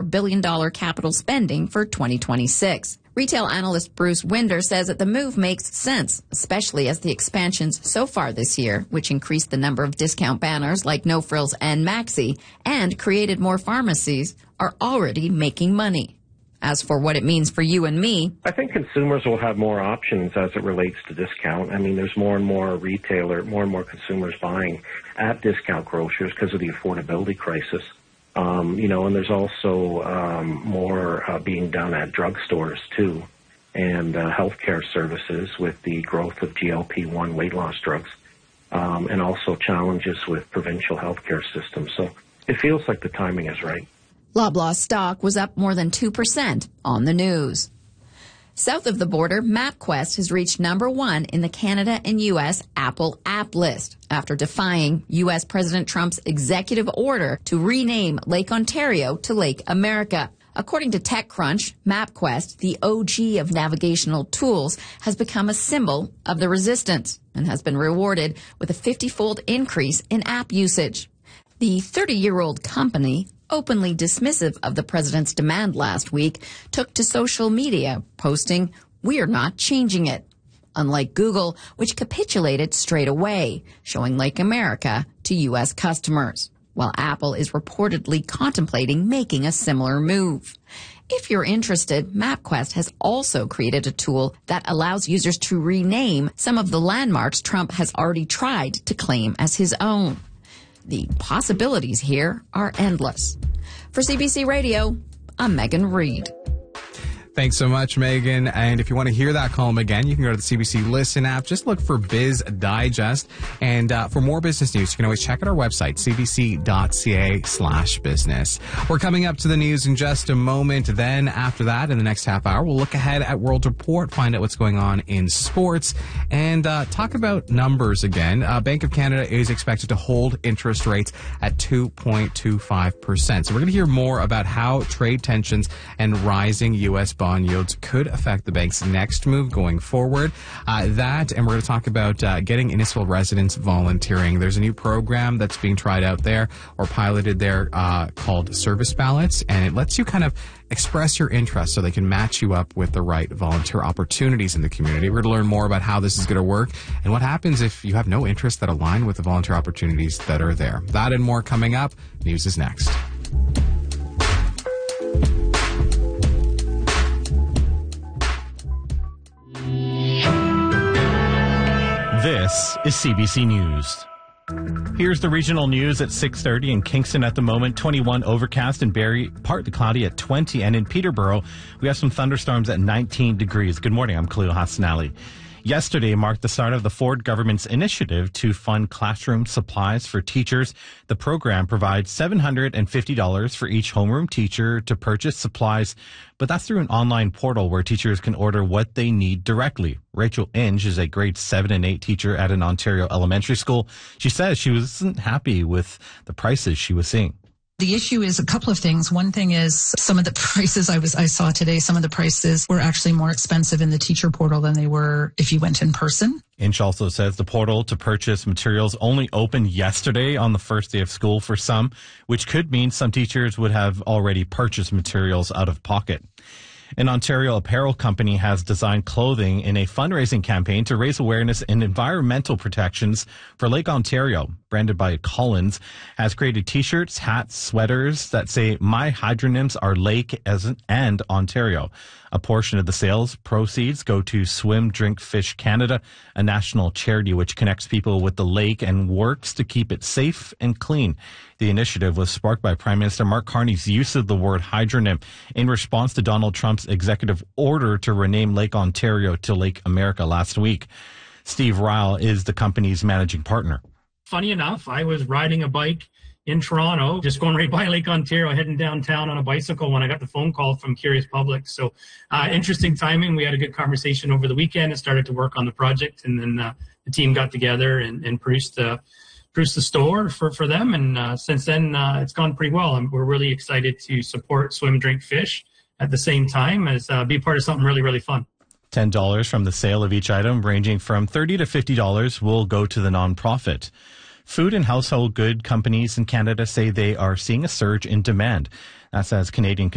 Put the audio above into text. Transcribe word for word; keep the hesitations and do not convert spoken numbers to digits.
billion dollars capital spending for twenty twenty-six. Retail analyst Bruce Winder says that the move makes sense, especially as the expansions so far this year, which increased the number of discount banners like No Frills and Maxi and created more pharmacies, are already making money. As for what it means for you and me, I think consumers will have more options as it relates to discount. I mean, there's more and more retailer, more and more consumers buying at discount grocers because of the affordability crisis. Um, you know, and there's also um, more uh, being done at drugstores, too, and uh, healthcare services with the growth of G L P one weight loss drugs, um, and also challenges with provincial healthcare systems. So it feels like the timing is right. Loblaw stock was up more than two percent on the news. South of the border, MapQuest has reached number one in the Canada and U S Apple app list after defying U S President Trump's executive order to rename Lake Ontario to Lake America. According to TechCrunch, MapQuest, the O G of navigational tools, has become a symbol of the resistance and has been rewarded with a fifty-fold increase in app usage. The thirty-year-old company, openly dismissive of the president's demand last week, took to social media, posting, "We're not changing it," unlike Google, which capitulated straight away, showing Lake America to U S customers, while Apple is reportedly contemplating making a similar move. If you're interested, MapQuest has also created a tool that allows users to rename some of the landmarks Trump has already tried to claim as his own. The possibilities here are endless. For C B C Radio, I'm Megan Reed. Thanks so much, Megan. And if you want to hear that column again, you can go to the C B C Listen app. Just look for Biz Digest. And uh, for more business news, you can always check out our website, c b c dot c a slash business. We're coming up to the news in just a moment. Then after that, in the next half hour, we'll look ahead at World Report, find out what's going on in sports, and uh, talk about numbers again. Uh, Bank of Canada is expected to hold interest rates at two point two five percent. So we're going to hear more about how trade tensions and rising U S bond yields could affect the bank's next move going forward. Uh, that, and we're going to talk about uh, getting municipal residents volunteering. There's a new program that's being tried out there or piloted there uh, called Service Ballots, and it lets you kind of express your interest so they can match you up with the right volunteer opportunities in the community. We're going to learn more about how this is going to work and what happens if you have no interest that align with the volunteer opportunities that are there. That and more coming up. News is next. This is C B C News. Here's the regional news at six thirty in Kingston at the moment. twenty-one overcast, in Barrie, partly cloudy at twenty. And in Peterborough, we have some thunderstorms at nineteen degrees. Good morning, I'm Khalil Hassanali. Yesterday marked the start of the Ford government's initiative to fund classroom supplies for teachers. The program provides seven hundred fifty dollars for each homeroom teacher to purchase supplies, but that's through an online portal where teachers can order what they need directly. Rachel Inge is a grade seven and eight teacher at an Ontario elementary school. She says she wasn't happy with the prices she was seeing. The issue is a couple of things. One thing is some of the prices I was I saw today, some of the prices were actually more expensive in the teacher portal than they were if you went in person. Inch also says the portal to purchase materials only opened yesterday on the first day of school for some, which could mean some teachers would have already purchased materials out of pocket. An Ontario apparel company has designed clothing in a fundraising campaign to raise awareness in environmental protections for Lake Ontario. Branded by Collins, has created T-shirts, hats, sweaters that say, "My hydronyms are Lake as and Ontario." A portion of the sales proceeds go to Swim Drink Fish Canada, a national charity which connects people with the lake and works to keep it safe and clean. The initiative was sparked by Prime Minister Mark Carney's use of the word hydronym in response to Donald Trump's executive order to rename Lake Ontario to Lake America last week. Steve Ryle is the company's managing partner. Funny enough, I was riding a bike in Toronto, just going right by Lake Ontario, heading downtown on a bicycle when I got the phone call from Curious Public. So uh, interesting timing. We had a good conversation over the weekend and started to work on the project. And then uh, the team got together and, and produced, uh, produced the store for, for them. And uh, since then, uh, it's gone pretty well. And we're really excited to support Swim, Drink, Fish at the same time as uh, be part of something really, really fun. ten dollars from the sale of each item, ranging from thirty dollars to fifty dollars, will go to the nonprofit. Food and household good companies in Canada say they are seeing a surge in demand. That's as Canadian